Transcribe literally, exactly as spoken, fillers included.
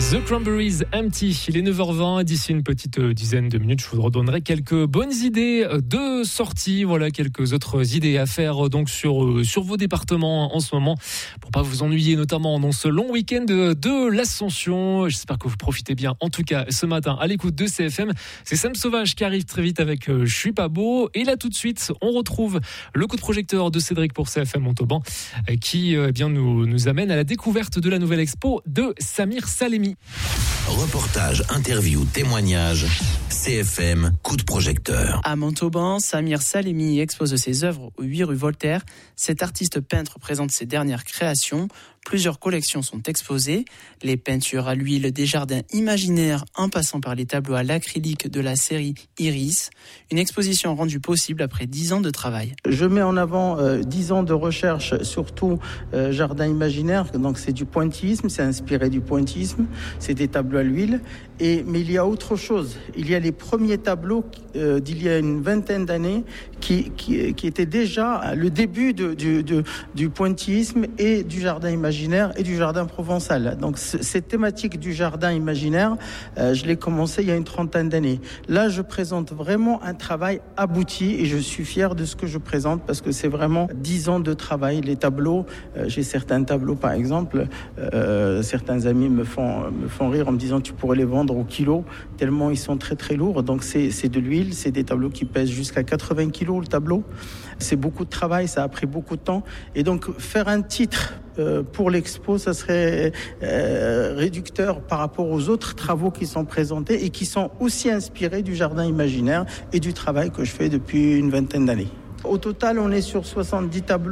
The Cranberries Empty, il est neuf heures vingt, d'ici une petite dizaine de minutes, je vous redonnerai quelques bonnes idées de sortie, voilà, quelques autres idées à faire donc sur, sur vos départements en ce moment, pour pas vous ennuyer, notamment dans ce long week-end de l'Ascension. J'espère que vous profitez bien, en tout cas ce matin à l'écoute de C F M. C'est Sam Sauvage qui arrive très vite avec Je suis pas beau, et là tout de suite on retrouve le coup de projecteur de Cédric pour C F M Montauban, qui eh bien, nous, nous amène à la découverte de la nouvelle expo de Samir Salemi. Reportage, interview, témoignage, C F M, coup de projecteur. À Montauban, Samir Salemi expose ses œuvres au huit rue Voltaire. Cet artiste peintre présente ses dernières créations. Plusieurs collections sont exposées, les peintures à l'huile des jardins imaginaires en passant par les tableaux à l'acrylique de la série Iris. Une exposition rendue possible après dix ans de travail. Je mets en avant euh, dix ans de recherche, surtout euh, jardin imaginaire, donc c'est du pointillisme, c'est inspiré du pointillisme, c'est des tableaux à l'huile. Et, mais il y a autre chose, il y a les premiers tableaux euh, d'il y a une vingtaine d'années qui, qui, qui étaient déjà le début de, du, de, du pointillisme et du jardin imaginaire et du jardin provençal. Donc c- cette thématique du jardin imaginaire, euh, je l'ai commencé il y a une trentaine d'années. Là, je présente vraiment un travail abouti et je suis fier de ce que je présente parce que c'est vraiment dix ans de travail. Les tableaux, euh, j'ai certains tableaux par exemple, euh, certains amis me font, me font rire en me disant tu pourrais les vendre au kilo, tellement ils sont très très lourds. Donc c'est, c'est de l'huile, c'est des tableaux qui pèsent jusqu'à quatre-vingts kilos le tableau. C'est beaucoup de travail, ça a pris beaucoup de temps. Et donc faire un titre euh, pour l'expo, ça serait euh, réducteur par rapport aux autres travaux qui sont présentés et qui sont aussi inspirés du jardin imaginaire et du travail que je fais depuis une vingtaine d'années. Au total, on est sur soixante-dix tableaux.